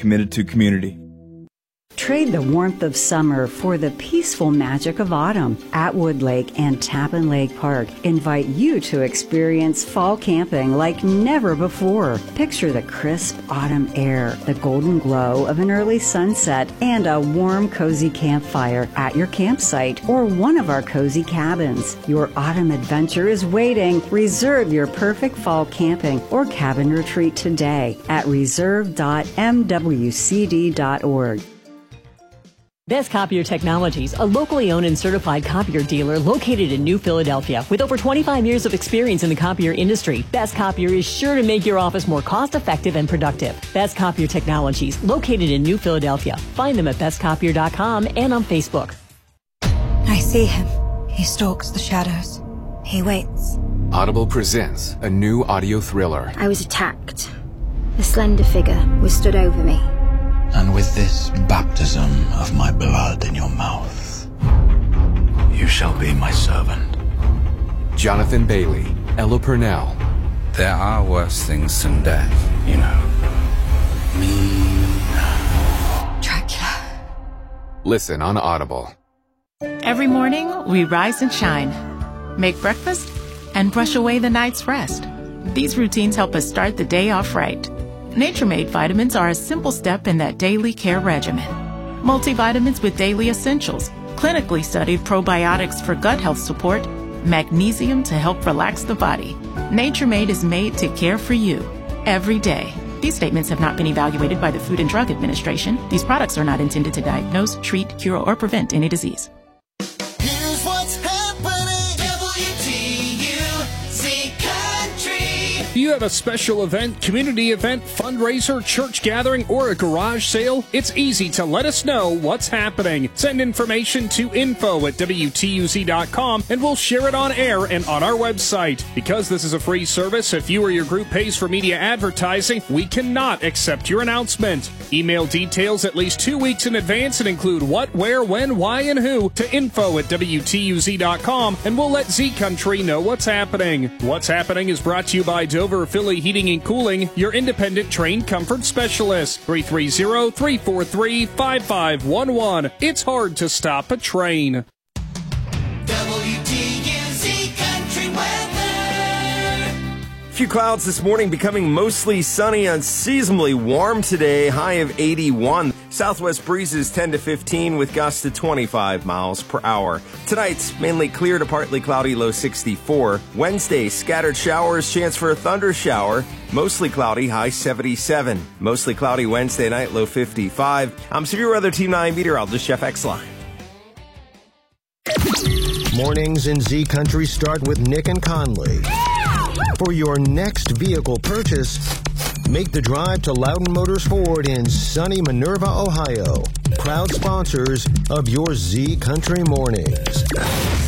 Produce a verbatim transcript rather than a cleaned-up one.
committed to community. Trade the warmth of summer for the peaceful magic of autumn. Atwood Lake and Tappan Lake Park invite you to experience fall camping like never before. Picture the crisp autumn air, the golden glow of an early sunset, and a warm, cozy campfire at your campsite or one of our cozy cabins. Your autumn adventure is waiting. Reserve your perfect fall camping or cabin retreat today at reserve dot m w c d dot org. Best Copier Technologies, a locally owned and certified copier dealer located in New Philadelphia. With over twenty-five years of experience in the copier industry, Best Copier is sure to make your office more cost-effective and productive. Best Copier Technologies, located in New Philadelphia. Find them at best copier dot com and on Facebook. I see him. He stalks the shadows. He waits. Audible presents a new audio thriller. I was attacked. A slender figure was stood over me. And with this baptism of my blood in your mouth, you shall be my servant. Jonathan Bailey, Ella Purnell. There are worse things than death, you know. Me. Dracula. Listen on Audible. Every morning, we rise and shine, make breakfast, and brush away the night's rest. These routines help us start the day off right. Nature-Made vitamins are a simple step in that daily care regimen. Multivitamins with daily essentials, clinically studied probiotics for gut health support, magnesium to help relax the body. Nature-Made is made to care for you every day. These statements have not been evaluated by the Food and Drug Administration. These products are not intended to diagnose, treat, cure, or prevent any disease. Here's what's happening. W T U Z Country. Do you have a special event, community event, fundraiser, church gathering, or a garage sale? It's easy to let us know what's happening. Send information to info at W T U Z dot com and we'll share it on air and on our website. Because this is a free service, if you or your group pays for media advertising, we cannot accept your announcement. Email details at least two weeks in advance and include what, where, when, why, and who to info at W T U Z dot com and we'll let Z Country know what's happening. What's Happening is brought to you by Dover Philly Heating and Cooling, your independent trained comfort specialist. three three zero, three four three, five five one one. It's hard to stop a train. W T U Z Country weather. Few clouds this morning, becoming mostly sunny, unseasonably warm today, high of eighty-one. Southwest breezes ten to fifteen with gusts to twenty-five miles per hour. Tonight's mainly clear to partly cloudy, low sixty-four. Wednesday, scattered showers, chance for a thunder shower. Mostly cloudy, high seventy-seven. Mostly cloudy Wednesday night, low fifty-five. I'm Severe Weather Team nine meteorologist Jeff Exline. Mornings in Z Country start with Nick and Conley. For your next vehicle purchase, make the drive to Loudon Motors Ford in sunny Minerva, Ohio. Proud sponsors of your Z Country Mornings.